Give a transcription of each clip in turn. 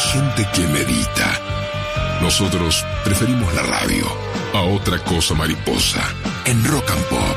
gente que medita. Nosotros preferimos la radio a otra cosa mariposa en Rock and Pop.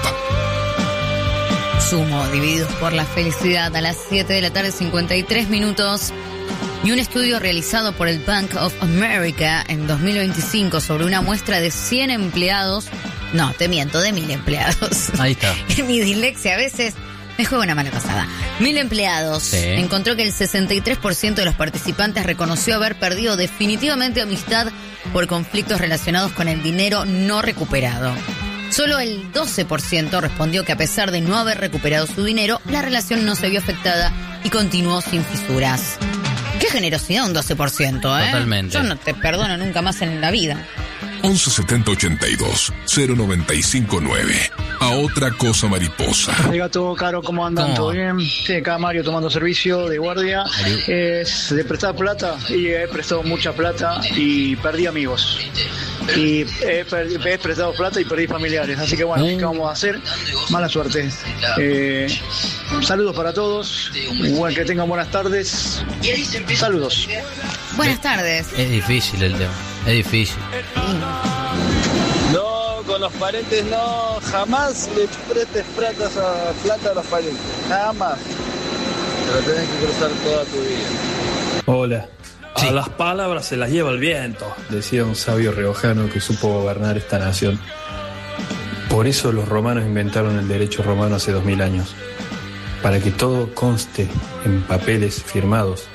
Sumo, divididos por la felicidad, a las 7 de la tarde, 53 minutos. Y un estudio realizado por el Bank of America en 2025 sobre una muestra de 100 empleados. No, te miento, de 1000 empleados. Ahí está. Mi dislexia a veces me juega una mala pasada. 1000 empleados. Sí. Encontró que el 63% de los participantes reconoció haber perdido definitivamente amistad por conflictos relacionados con el dinero no recuperado. Solo el 12% respondió que a pesar de no haber recuperado su dinero, la relación no se vio afectada y continuó sin fisuras. ¡Qué generosidad un 12%, eh! Totalmente. Yo no te perdono nunca más en la vida. 11 70 82 095 9. A otra cosa mariposa. El gato, Caro, ¿cómo andan? ¿Cómo? ¿Todo bien? Sí, acá Mario tomando servicio de guardia. Es de prestar plata y he prestado mucha plata y perdí amigos. Y he prestado plata y perdí familiares. Así que bueno, ¿qué vamos a hacer? Mala suerte. Saludos para todos. Bueno, que tengan buenas tardes. Saludos. Buenas tardes. Es difícil el tema. Es difícil. No, con los parientes no, jamás le prestes plata a los parientes, jamás. Te lo tenés que cruzar toda tu vida. Hola. Sí. A las palabras se las lleva el viento, decía un sabio riojano que supo gobernar esta nación. Por eso los romanos inventaron el derecho romano hace 2000 años, para que todo conste en papeles firmados.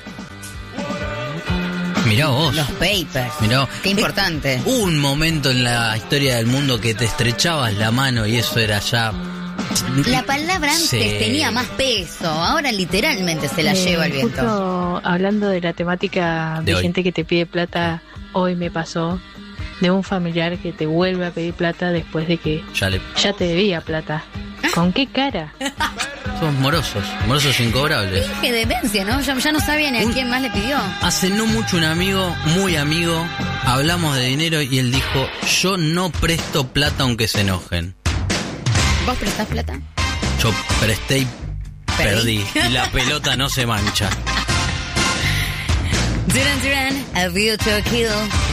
Mirá vos. Los papers. Mirá vos. Qué importante. Hubo un momento en la historia del mundo que te estrechabas la mano y eso era ya... La palabra antes Sí. tenía más peso, ahora literalmente se la lleva el viento. Justo hablando de la temática De de hoy. gente que te pide plata, hoy me pasó de un familiar que te vuelve a pedir plata después de que ya te debía plata. ¿Con qué cara? Somos morosos incobrables. Qué demencia, ¿no? Ya no sabía ni a quién más le pidió. Hace no mucho un amigo, muy amigo, hablamos de dinero y él dijo, yo no presto plata aunque se enojen. ¿Vos prestás plata? Yo presté y perdí. Y la pelota no se mancha. Duran Duran, A View to a Kill.